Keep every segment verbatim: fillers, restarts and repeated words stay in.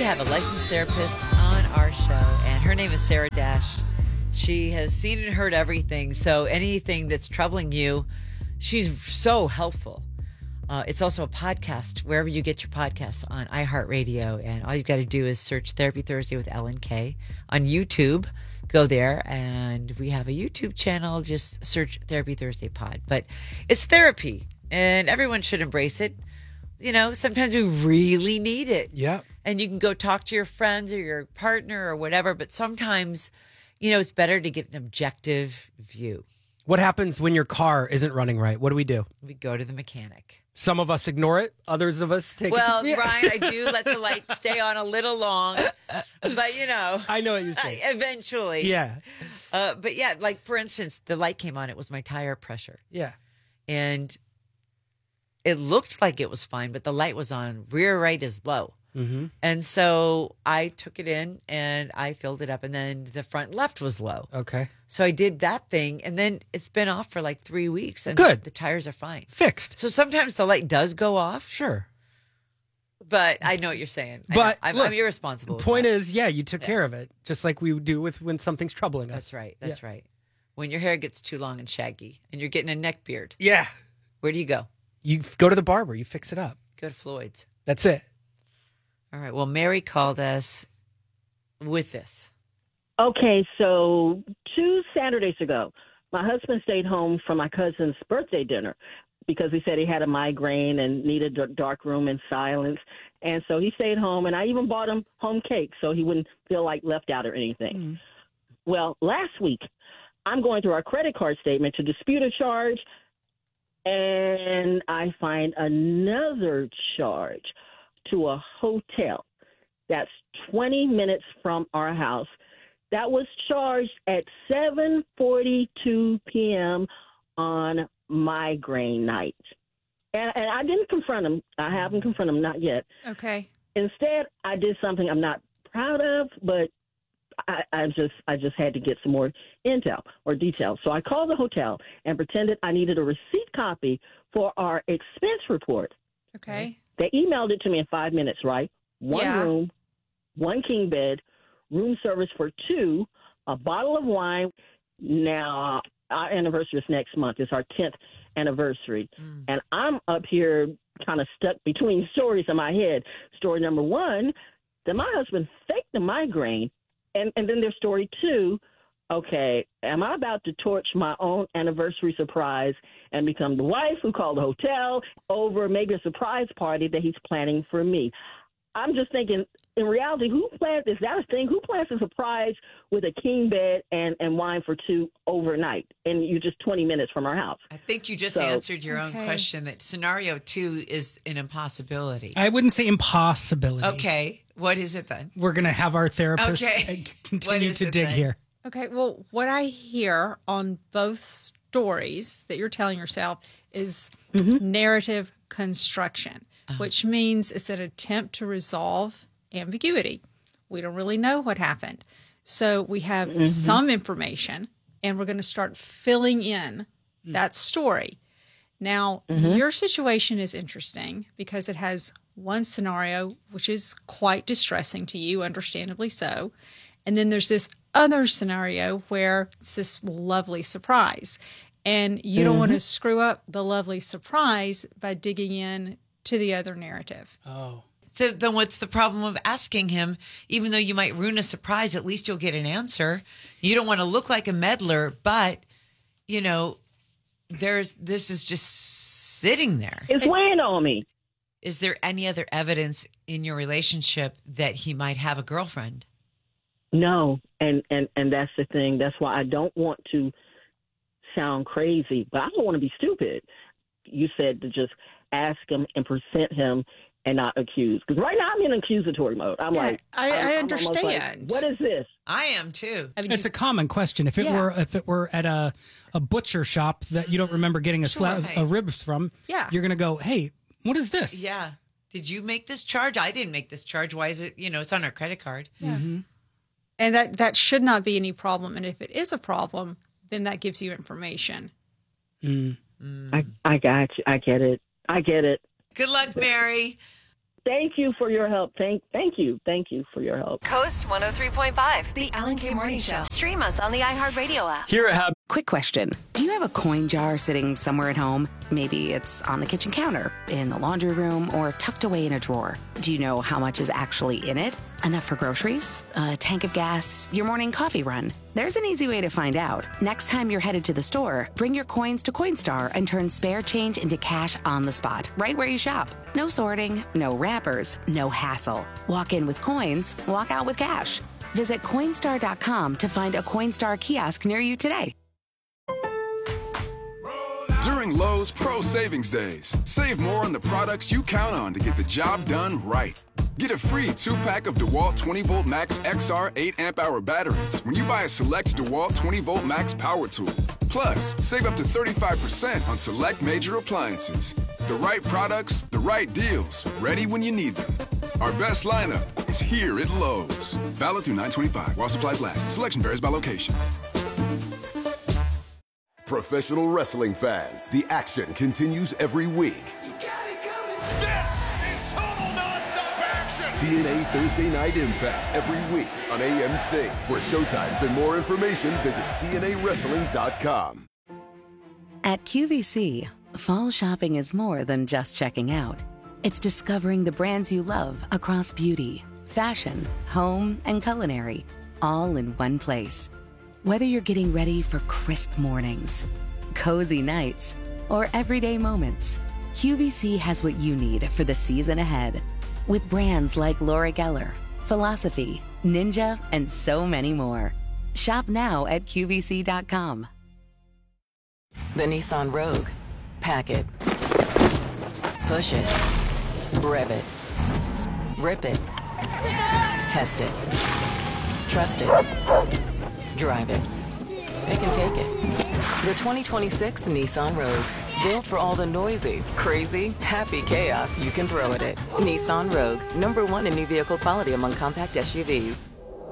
have a licensed therapist on our show, and her name is Sarah Dash. She has seen and heard everything, so anything that's troubling you, she's so helpful. Uh, it's also a podcast, wherever you get your podcasts, on iHeartRadio, and all you've got to do is search Therapy Thursday with Ellen Kay on YouTube. Go there, and we have a YouTube channel. Just search Therapy Thursday Pod. But it's therapy, and everyone should embrace it. You know, sometimes we really need it. Yeah. And you can go talk to your friends or your partner or whatever, but sometimes, you know, it's better to get an objective view. What happens when your car isn't running right? What do we do? We go to the mechanic. Some of us ignore it. Others of us take well, it. Well, Ryan, I do let the light stay on a little long, but you know. I know what you're saying. Eventually. Yeah. Uh, but yeah, like for instance, the light came on. It was my tire pressure. Yeah. And it looked like it was fine, but the light was on. Rear right is low. Mm-hmm. And so I took it in and I filled it up, and then the front left was low. Okay. So I did that thing, and then it's been off for like three weeks. And Good. The tires are fine. Fixed. So sometimes the light does go off. Sure. But I know what you're saying. But I'm, look, I'm irresponsible. The point with that. is, yeah, you took Yeah. care of it, just like we do with when something's troubling us. That's right. That's Yeah. right. When your hair gets too long and shaggy, and you're getting a neck beard, Yeah. where do you go? You go to the barber. You fix it up. Go to Floyd's. That's it. All right. Well, Mary called us with this. Okay, so two Saturdays ago, my husband stayed home for my cousin's birthday dinner because he said he had a migraine and needed a dark room and silence. And so he stayed home, and I even bought him home cake so he wouldn't feel like left out or anything. Mm. Well, last week, I'm going through our credit card statement to dispute a charge, and I find another charge to a hotel that's twenty minutes from our house that was charged at seven forty-two p.m. on migraine night. And, and I didn't confront him. I haven't confronted him, not yet. Okay. Instead, I did something I'm not proud of, but I, I just I just had to get some more intel or details. So I called the hotel and pretended I needed a receipt copy for our expense report. Okay. They emailed it to me in five minutes, right? One Yeah. room, one king bed, room service for two, a bottle of wine. Now, our anniversary is next month. It's our tenth anniversary. Mm. And I'm up here kind of stuck between stories in my head. Story number one, that my husband faked the migraine. And, and then there's story two, okay, am I about to torch my own anniversary surprise and become the wife who called the hotel over maybe a surprise party that he's planning for me? I'm just thinking, in reality, who plans, is that a thing? Who plans a surprise with a king bed and, and wine for two overnight? And you're just twenty minutes from our house. I think you just So- answered your Okay. own question that scenario two is an impossibility. I wouldn't say impossibility. Okay. What is it then? We're going to have our therapist Okay. uh, continue What is to it dig then? here. Okay. Well, what I hear on both stories that you're telling yourself is narrative construction, which means it's an attempt to resolve ambiguity. We don't really know what happened. So we have some information, and we're going to start filling in that story. Now, your situation is interesting because it has one scenario, which is quite distressing to you, understandably so. And then there's this other scenario where it's this lovely surprise. And you don't want to screw up the lovely surprise by digging in to the other narrative. Oh. So then what's the problem of asking him? Even though you might ruin a surprise, at least you'll get an answer. You don't want to look like a meddler, but, you know, there's this is just sitting there. It's weighing on me. Is there any other evidence in your relationship that he might have a girlfriend? No, and, and, and that's the thing. That's why I don't want to sound crazy, but I don't want to be stupid. You said to just ask him and present him and not accuse. Because right now I'm in accusatory mode. I'm Yeah, like, I- I'm- I I'm almost like, understand. what is this? I am too. I mean, It's you- a common question. If it Yeah. were if it were at a, a butcher shop that you don't remember getting a Sure, slab right. of ribs from, Yeah. you're going to go, hey, what is this? Yeah. Did you make this charge? I didn't make this charge. Why is it, you know, it's on our credit card. and that, that should not be any problem. And if it is a problem, then that gives you information. I, I got you. I get it. I get it. Good luck, Mary. Thank you for your help. Thank, thank you. Thank you for your help. Coast one oh three point five, The Alan K. Morning Show. Stream us on the iHeartRadio app. Here at Hab. Quick question. Do you have a coin jar sitting somewhere at home? Maybe it's on the kitchen counter, in the laundry room, or tucked away in a drawer. Do you know how much is actually in it? Enough for groceries, a tank of gas, your morning coffee run? There's an easy way to find out. Next time you're headed to the store, bring your coins to Coinstar and turn spare change into cash on the spot, right where you shop. No sorting, no wrappers, no hassle. Walk in with coins, walk out with cash. Visit Coinstar dot com to find a Coinstar kiosk near you today. During Lowe's Pro Savings Days, save more on the products you count on to get the job done right. Get a free two-pack of DeWalt twenty volt Max X R eight amp hour batteries when you buy a select DeWalt twenty volt Max power tool. Plus, save up to thirty-five percent on select major appliances. The right products, the right deals, ready when you need them. Our best lineup is here at Lowe's. Valid through nine twenty-five while supplies last. Selection varies by location. Professional wrestling fans, the action continues every week. You got it coming. This is total nonstop action. T N A Thursday Night Impact every week on A M C. For showtimes and more information, visit T N A wrestling dot com. At Q V C, fall shopping is more than just checking out. It's discovering the brands you love across beauty, fashion, home, and culinary, all in one place. Whether you're getting ready for crisp mornings, cozy nights, or everyday moments, Q V C has what you need for the season ahead. With brands like Laura Geller, Philosophy, Ninja, and so many more. Shop now at Q V C dot com. The Nissan Rogue. Pack it. Push it. Rev it. Rip it. Test it. Trust it. Drive it. It can take it. The twenty twenty-six Nissan Rogue. Built for all the noisy, crazy, happy chaos you can throw at it. Nissan Rogue. Number one in new vehicle quality among compact S U Vs.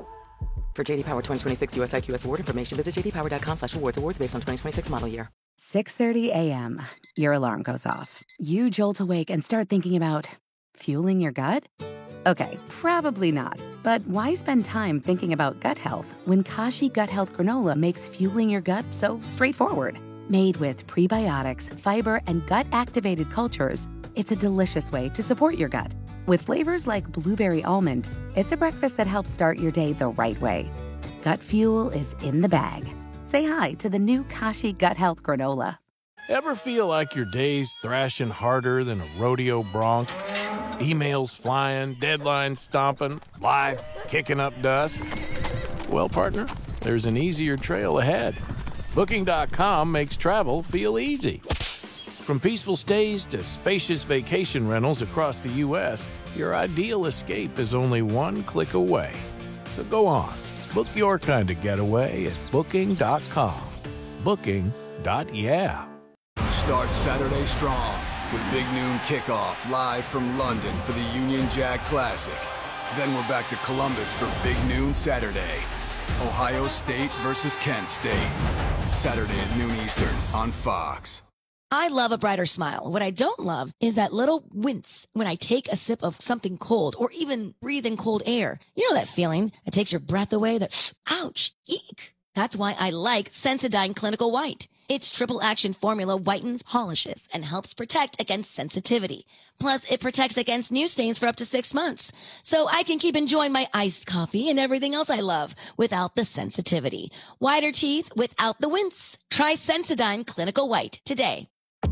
For J D Power twenty twenty-six U S I Q S award information, visit j d power dot com slash awards. Awards based on twenty twenty-six model year. six thirty a.m. Your alarm goes off. You jolt awake and start thinking about fueling your gut? Okay, probably not. But why spend time thinking about gut health when Kashi Gut Health Granola makes fueling your gut so straightforward? Made with prebiotics, fiber, and gut-activated cultures, it's a delicious way to support your gut. With flavors like blueberry almond, it's a breakfast that helps start your day the right way. Gut fuel is in the bag. Say hi to the new Kashi Gut Health Granola. Ever feel like your day's thrashing harder than a rodeo bronc? Emails flying, deadlines stomping, life kicking up dust? Well, partner, there's an easier trail ahead. Booking dot com makes travel feel easy. From peaceful stays to spacious vacation rentals across the U S, your ideal escape is only one click away. So go on, book your kind of getaway at Booking dot com. Booking. Yeah. Start Saturday strong with Big Noon Kickoff live from London for the Union Jack Classic. Then we're back to Columbus for Big Noon Saturday. Ohio State versus Kent State. Saturday at noon Eastern on Fox. I love a brighter smile. What I don't love is that little wince when I take a sip of something cold or even breathe in cold air. You know that feeling that takes your breath away, that ouch, eek. That's why I like Sensodyne Clinical White. Its triple action formula whitens, polishes, and helps protect against sensitivity. Plus, it protects against new stains for up to six months. So I can keep enjoying my iced coffee and everything else I love without the sensitivity. Whiter teeth without the wince. Try Sensodyne Clinical White today.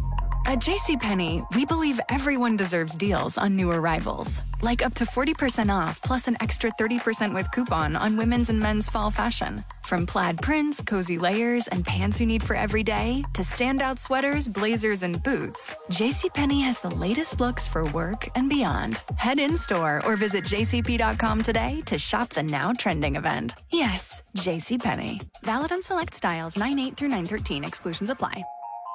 At JCPenney, we believe everyone deserves deals on new arrivals. Like up to forty percent off plus an extra thirty percent with coupon on women's and men's fall fashion. From plaid prints, cozy layers, and pants you need for every day, to standout sweaters, blazers, and boots, JCPenney has the latest looks for work and beyond. Head in-store or visit j c p dot com today to shop the now trending event. Yes, JCPenney. Valid on select styles nine eight through nine thirteen. Exclusions apply.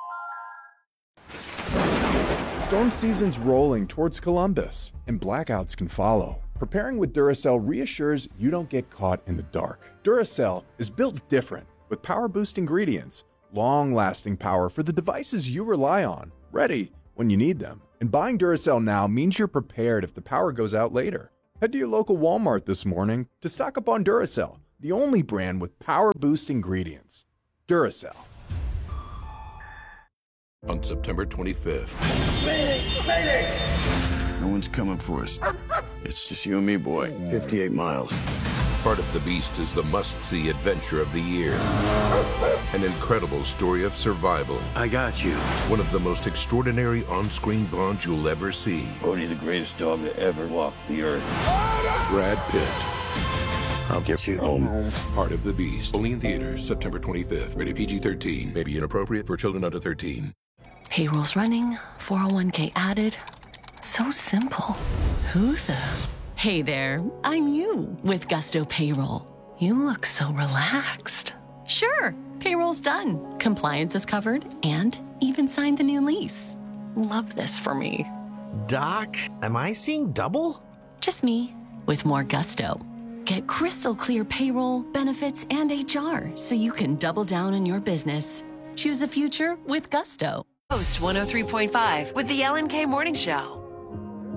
Storm season's rolling towards Columbus, and blackouts can follow. Preparing with Duracell reassures you don't get caught in the dark. Duracell is built different, with power-boost ingredients, long-lasting power for the devices you rely on, ready when you need them. And buying Duracell now means you're prepared if the power goes out later. Head to your local Walmart this morning to stock up on Duracell, the only brand with power boost ingredients. Duracell. On September twenty-fifth. Mayday! Mayday! No one's coming for us. It's just you and me, boy. fifty-eight miles. Part of the Beast is the must-see adventure of the year. An incredible story of survival. I got you. One of the most extraordinary on-screen bonds you'll ever see. Bodhi, the greatest dog to ever walk the earth. Brad Pitt. I'll get you home. Part of the Beast. Only in theaters, September twenty-fifth. Rated P G thirteen. May be inappropriate for children under thirteen. Payroll's running, four oh one k added. So simple. Who the... Hey there, I'm you with Gusto Payroll. You look so relaxed. Sure, payroll's done. Compliance is covered and even signed the new lease. Love this for me. Doc, am I seeing double? Just me with more Gusto. Get crystal clear payroll, benefits, and H R so you can double down on your business. Choose a future with Gusto. Post one oh three point five with the Ellen K Morning Show.